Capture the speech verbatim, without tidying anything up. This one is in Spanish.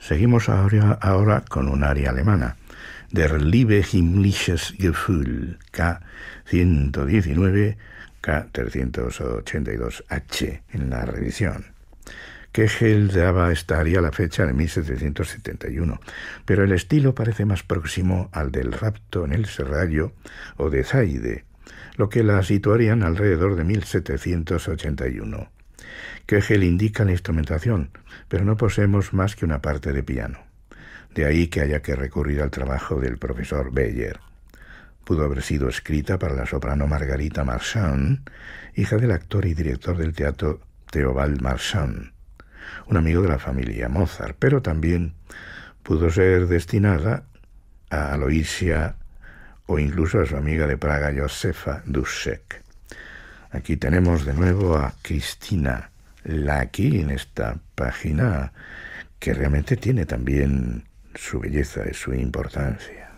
Seguimos ahora, ahora con un aria alemana, Der Liebe himmlisches Gefühl, K ciento diecinueve, K trescientos ochenta y dos H en la revisión. Köchel daba esta aria a la fecha de mil setecientos setenta y uno, pero el estilo parece más próximo al del rapto en el serrallo o de Zaide, lo que la situarían alrededor de mil setecientos ochenta y uno. Köchel indica la instrumentación, pero no poseemos más que una parte de piano. De ahí que haya que recurrir al trabajo del profesor Beyer. Pudo haber sido escrita para la soprano Margarita Marchand, hija del actor y director del teatro Theobald Marchand, un amigo de la familia Mozart, pero también pudo ser destinada a Aloysia o incluso a su amiga de Praga, Josefa Duszek. Aquí tenemos de nuevo a Cristina Lacki en esta página, que realmente tiene también su belleza y su importancia.